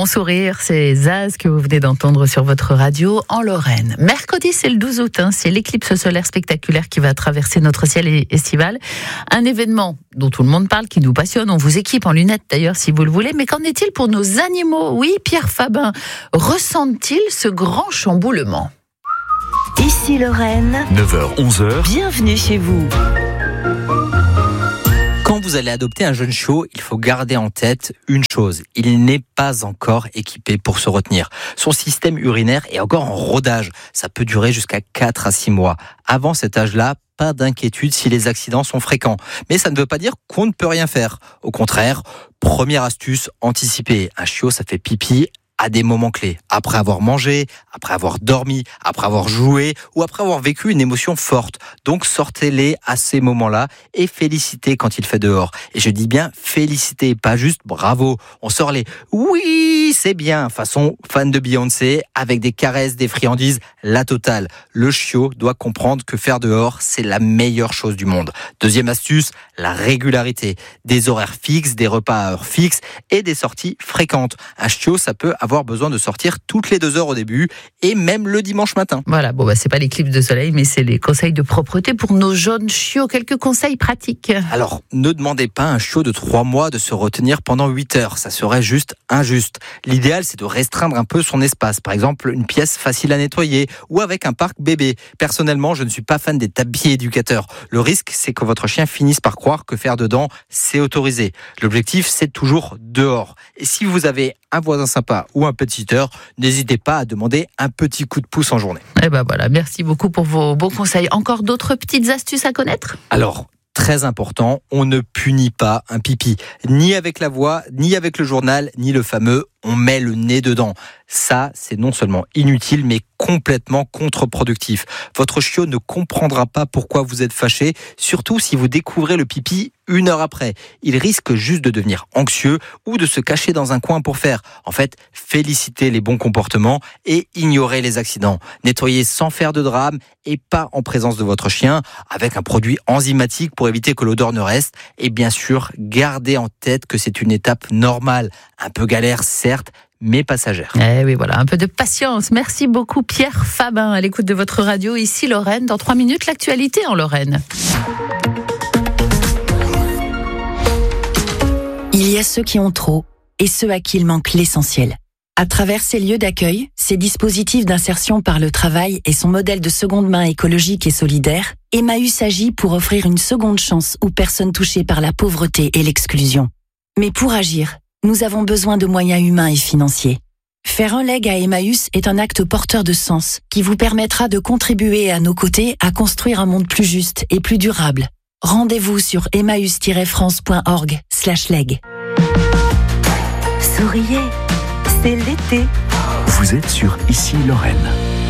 Mon sourire, c'est Zaz que vous venez d'entendre sur votre radio en Lorraine. Mercredi, c'est le 12 août, c'est l'éclipse solaire spectaculaire qui va traverser notre ciel estival. Un événement dont tout le monde parle, qui nous passionne. On vous équipe en lunettes d'ailleurs si vous le voulez. Mais qu'en est-il pour nos animaux ? Oui, Pierre Fabin, ressentent-ils ce grand chamboulement ? Ici Lorraine, 9h-11h, bienvenue chez vous. Quand vous allez adopter un jeune chiot, il faut garder en tête une chose. Il n'est pas encore équipé pour se retenir. Son système urinaire est encore en rodage. Ça peut durer jusqu'à 4 à 6 mois. Avant cet âge-là, pas d'inquiétude si les accidents sont fréquents. Mais ça ne veut pas dire qu'on ne peut rien faire. Au contraire, première astuce, anticiper. Un chiot, ça fait pipi à des moments clés. Après avoir mangé, après avoir dormi, après avoir joué ou après avoir vécu une émotion forte. Donc sortez-les à ces moments-là et félicitez quand il fait dehors. Et je dis bien félicitez, pas juste bravo. On sort les oui, c'est bien, façon fan de Beyoncé, avec des caresses, des friandises, la totale. Le chiot doit comprendre que faire dehors, c'est la meilleure chose du monde. Deuxième astuce, la régularité. Des horaires fixes, des repas à heure fixe et des sorties fréquentes. Un chiot, ça peut avoir besoin de sortir toutes les 2 heures au début et même le dimanche matin. Voilà, c'est pas l'éclipse de soleil, mais c'est les conseils de propreté pour nos jeunes chiots. Quelques conseils pratiques. Alors, ne demandez pas à un chiot de 3 mois de se retenir pendant 8 heures. Ça serait juste injuste. L'idéal, c'est de restreindre un peu son espace. Par exemple, une pièce facile à nettoyer ou avec un parc bébé. Personnellement, je ne suis pas fan des tapis éducateurs. Le risque, c'est que votre chien finisse par croire que faire dedans, c'est autorisé. L'objectif, c'est toujours dehors. Et si vous avez un voisin sympa ou un pet-sitter, n'hésitez pas à demander un petit coup de pouce en journée. Et voilà, merci beaucoup pour vos bons conseils. Encore d'autres petites astuces à connaître ? Alors, très important, on ne punit pas un pipi. Ni avec la voix, ni avec le journal, ni le fameux « on met le nez dedans ». Ça, c'est non seulement inutile, mais complètement contre-productif. Votre chiot ne comprendra pas pourquoi vous êtes fâché, surtout si vous découvrez le pipi 1 heure après. Il risque juste de devenir anxieux ou de se cacher dans un coin pour faire. En fait, félicitez les bons comportements et ignorez les accidents. Nettoyez sans faire de drame et pas en présence de votre chien, avec un produit enzymatique pour éviter que l'odeur ne reste. Et bien sûr, gardez en tête que c'est une étape normale. Un peu galère, certes, mais passagère. Oui, voilà, un peu de patience. Merci beaucoup Pierre Fabin, à l'écoute de votre radio ici Lorraine. Dans 3 minutes, l'actualité en Lorraine. Il y a ceux qui ont trop et ceux à qui il manque l'essentiel. À travers ces lieux d'accueil, ces dispositifs d'insertion par le travail et son modèle de seconde main écologique et solidaire, Emmaüs agit pour offrir une seconde chance aux personnes touchées par la pauvreté et l'exclusion. Mais pour agir, nous avons besoin de moyens humains et financiers. Faire un leg à Emmaüs est un acte porteur de sens qui vous permettra de contribuer à nos côtés à construire un monde plus juste et plus durable. Rendez-vous sur emmaüs-france.org/leg. Souriez, c'est l'été. vous êtes sur Ici Lorraine.